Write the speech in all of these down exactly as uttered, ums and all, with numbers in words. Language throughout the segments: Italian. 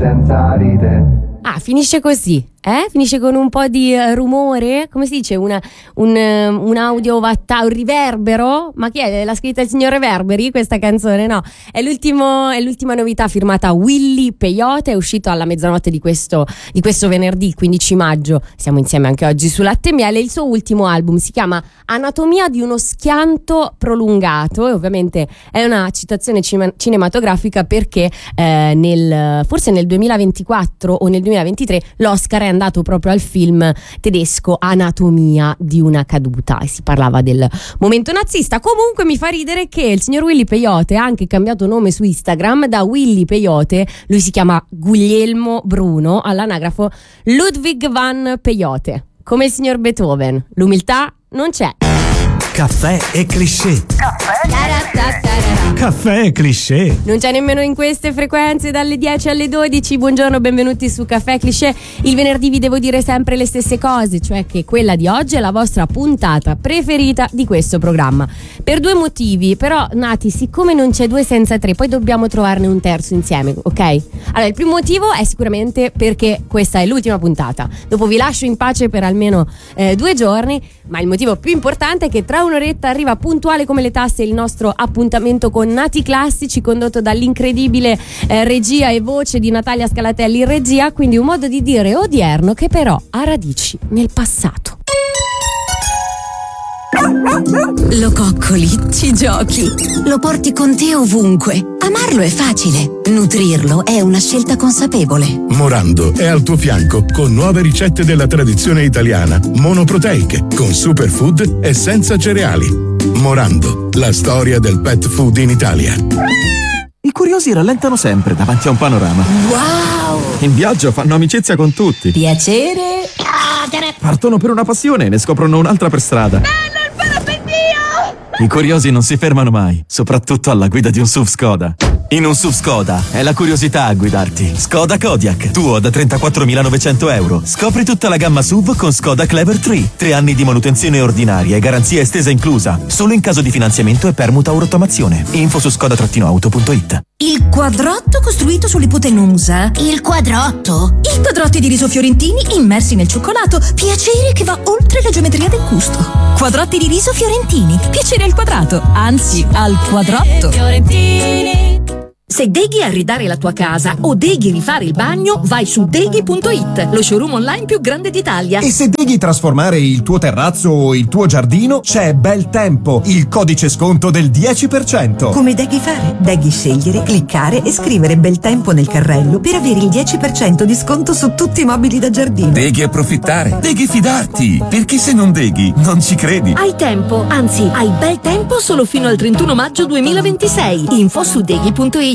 senza ride. Ah, finisce così, eh? Finisce con un po' di uh, rumore, come si dice, una, un, uh, un audio vatta, un riverbero? Ma chi è? L'ha scritta il signor Reverberi questa canzone? No, è, l'ultimo, è l'ultima novità firmata Willy Peyote, è uscito alla mezzanotte di questo, di questo venerdì quindici maggio, siamo insieme anche oggi su Latte e Miele. Il suo ultimo album si chiama Anatomia di uno schianto prolungato e ovviamente è una citazione cima- cinematografica perché eh, nel, forse nel duemilaventiquattro o nel duemilaventitré l'Oscar è andato proprio al film tedesco Anatomia di una caduta e si parlava del momento nazista. Comunque mi fa ridere che il signor Willy Peyote ha anche cambiato nome su Instagram da Willy Peyote, lui si chiama Guglielmo Bruno, all'anagrafo Ludwig van Peyote, come il signor Beethoven. L'umiltà non c'è. Caffè e cliché. Caffè? Caffè e cliché. Non c'è nemmeno in queste frequenze dalle dieci alle dodici. Buongiorno, benvenuti su Caffè Cliché. Il venerdì vi devo dire sempre le stesse cose, cioè che quella di oggi è la vostra puntata preferita di questo programma. Per due motivi, però nati, siccome non c'è due senza tre, poi dobbiamo trovarne un terzo insieme, ok? Allora, il primo motivo è sicuramente perché questa è l'ultima puntata. Dopo vi lascio in pace per almeno eh, due giorni, ma il motivo più importante è che tra un'oretta arriva puntuale come le tasse il nostro appuntamento con Nati Classici, condotto dall'incredibile eh, regia e voce di Natalia Scalatelli in regia, quindi un modo di dire odierno che però ha radici nel passato. Lo coccoli, ci giochi, lo porti con te ovunque. Amarlo è facile, nutrirlo è una scelta consapevole. Morando è al tuo fianco con nuove ricette della tradizione italiana, monoproteiche, con superfood e senza cereali. Morando, la storia del pet food in Italia. I curiosi rallentano sempre davanti a un panorama. Wow! In viaggio fanno amicizia con tutti. Piacere. Partono per una passione e ne scoprono un'altra per strada. Bello il parapendio! I curiosi non si fermano mai, soprattutto alla guida di un S U V Skoda. In un S U V Skoda è la curiosità a guidarti. Skoda Kodiaq, tuo da trentaquattromilanovecento euro. Scopri tutta la gamma S U V con Skoda Clever tre. Tre anni di manutenzione ordinaria e garanzia estesa inclusa. Solo in caso di finanziamento e permuta o rottamazione. Info su skoda auto punto it. Il quadrotto costruito sull'ipotenusa. Il quadrotto? I quadrotti di riso fiorentini immersi nel cioccolato. Piacere che va oltre la geometria del gusto. Quadrotti di riso fiorentini. Piacere al quadrato, anzi al quadrotto. Fiorentini. Se deghi arredare la tua casa o deghi rifare il bagno, vai su deghi punto it, lo showroom online più grande d'Italia. E se deghi trasformare il tuo terrazzo o il tuo giardino, c'è Bel Tempo, il codice sconto del dieci per cento. Come deghi fare? Deghi scegliere, cliccare e scrivere Bel Tempo nel carrello per avere il dieci per cento di sconto su tutti i mobili da giardino. Deghi approfittare, deghi fidarti, perché se non deghi non ci credi. Hai tempo, anzi hai bel tempo solo fino al trentuno maggio duemilaventisei. Info su deghi punto it.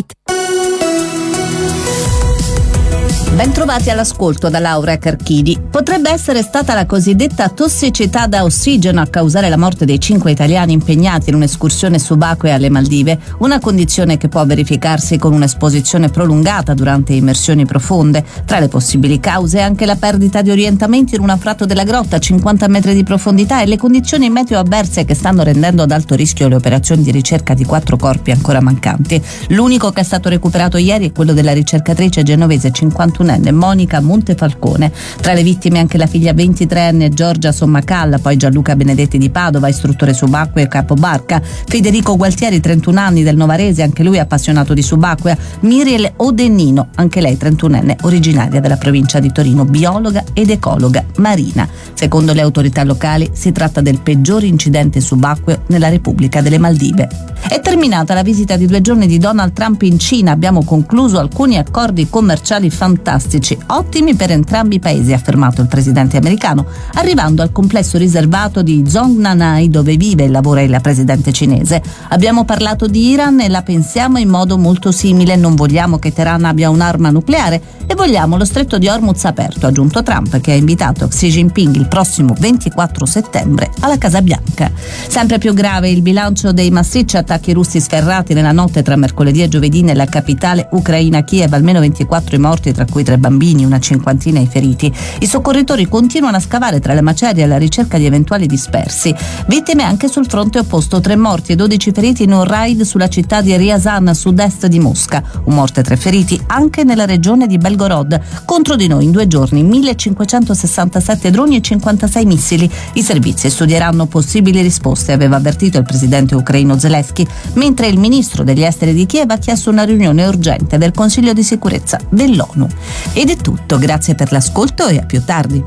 Bentrovati all'ascolto da Laura Carchidi. Potrebbe essere stata la cosiddetta tossicità da ossigeno a causare la morte dei cinque italiani impegnati in un'escursione subacquea alle Maldive, una condizione che può verificarsi con un'esposizione prolungata durante immersioni profonde. Tra le possibili cause anche la perdita di orientamento in un anfratto della grotta a cinquanta metri di profondità e le condizioni meteo avverse che stanno rendendo ad alto rischio le operazioni di ricerca di quattro corpi ancora mancanti. L'unico che è stato recuperato ieri è quello della ricercatrice genovese cinquantuno Monica Montefalcone. Tra le vittime anche la figlia ventitreenne Giorgia Sommacalla, poi Gianluca Benedetti di Padova, istruttore subacqueo e capobarca, Federico Gualtieri, trentuno anni, del Novarese, anche lui appassionato di subacquea, Miriel Odennino, anche lei trentunenne, originaria della provincia di Torino, biologa ed ecologa marina. Secondo le autorità locali si tratta del peggiore incidente subacqueo nella Repubblica delle Maldive. È terminata la visita di due giorni di Donald Trump in Cina, abbiamo concluso alcuni accordi commerciali fantastici, ottimi per entrambi i paesi, ha affermato il presidente americano, arrivando al complesso riservato di Zongnanhai dove vive e lavora il presidente cinese. Abbiamo parlato di Iran e la pensiamo in modo molto simile, non vogliamo che Teheran abbia un'arma nucleare e vogliamo lo stretto di Hormuz aperto, ha aggiunto Trump, che ha invitato Xi Jinping il prossimo ventiquattro settembre alla Casa Bianca. Sempre più grave il bilancio dei massicci attacchi russi sferrati nella notte tra mercoledì e giovedì nella capitale ucraina Kiev, almeno ventiquattro i morti, tra cui tre tre bambini, una cinquantina i feriti. I soccorritori continuano a scavare tra le macerie alla ricerca di eventuali dispersi. Vittime anche sul fronte opposto, tre morti e dodici feriti in un raid sulla città di Ryazan a sud-est di Mosca. Un morto e tre feriti anche nella regione di Belgorod. Contro di noi in due giorni millecinquecentosessantasette droni e cinquantasei missili. I servizi studieranno possibili risposte, aveva avvertito il presidente ucraino Zelensky, mentre il ministro degli esteri di Kiev ha chiesto una riunione urgente del Consiglio di sicurezza dell'ONU. Ed è tutto, grazie per l'ascolto e a più tardi.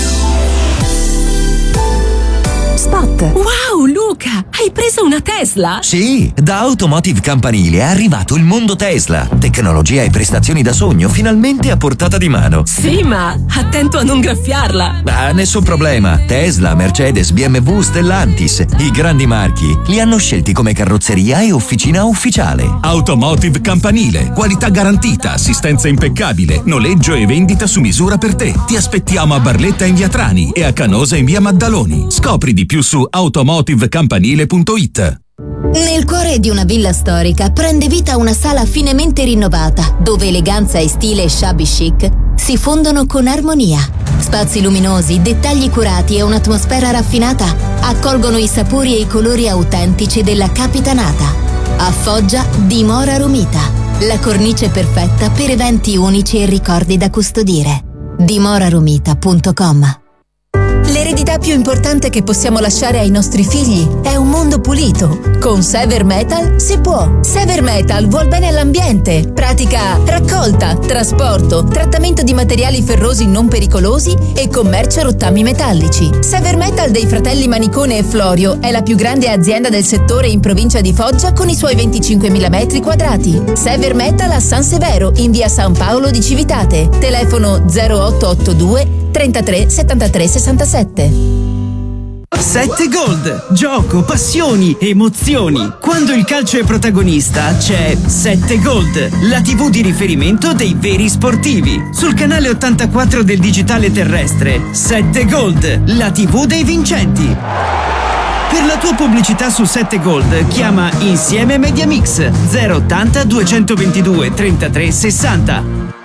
Spot. Wow, Luca, hai preso una Tesla? Sì, da Automotive Campanile è arrivato il mondo Tesla. Tecnologia e prestazioni da sogno finalmente a portata di mano. Sì, ma attento a non graffiarla. Ah, nessun problema. Tesla, Mercedes, B M W, Stellantis, i grandi marchi li hanno scelti come carrozzeria e officina ufficiale. Automotive Campanile, qualità garantita, assistenza impeccabile, noleggio e vendita su misura per te. Ti aspettiamo a Barletta in via Trani e a Canosa in via Maddaloni. Scopri di più su automotive campanile punto it. Nel cuore di una villa storica prende vita una sala finemente rinnovata, dove eleganza e stile shabby chic si fondono con armonia. Spazi luminosi, dettagli curati e un'atmosfera raffinata accolgono i sapori e i colori autentici della capitanata. A Foggia dimora Romita, la cornice perfetta per eventi unici e ricordi da custodire. dimora romita punto com. L'eredità più importante che possiamo lasciare ai nostri figli è un mondo pulito. Con Sever Metal si può. Sever Metal vuol bene all'ambiente. Pratica raccolta, trasporto, trattamento di materiali ferrosi non pericolosi e commercia rottami metallici. Sever Metal dei fratelli Manicone e Florio è la più grande azienda del settore in provincia di Foggia con i suoi venticinquemila metri quadrati. Sever Metal a San Severo in via San Paolo di Civitate. Telefono zero otto otto due trentatré settantatré sessantasette. sette Gold. Gioco, passioni, emozioni. Quando il calcio è protagonista c'è sette Gold, la tivù di riferimento dei veri sportivi. Sul canale ottantaquattro del digitale terrestre. sette Gold, la tivù dei vincenti. Per la tua pubblicità su sette Gold chiama Insieme Media Mix zero ottanta duecentoventidue trentatré sessanta.